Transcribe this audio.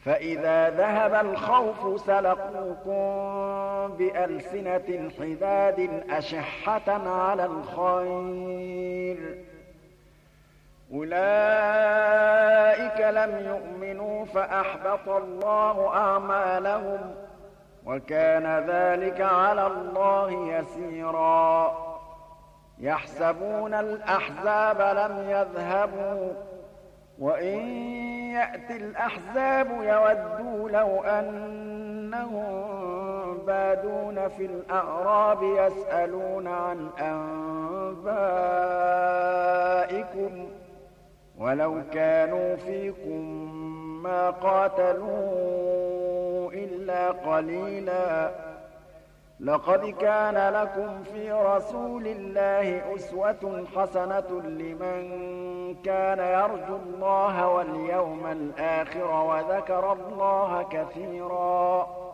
فإذا ذهب الخوف سلقوكم بألسنة حداد أشحة على الخير أولئك لم يؤمنوا فأحبط الله أعمالهم وكان ذلك على الله يسيرا يحسبون الأحزاب لم يذهبوا وإن يأتي الأحزاب يودوا لو أنهم بادون في الأعراب يسألون عن أنبائكم ولو كانوا فيكم ما قاتلوا إلا قليلا لقد كان لكم في رسول الله أسوة حسنة لمن كان يرجو الله واليوم الآخر وذكر الله كثيرا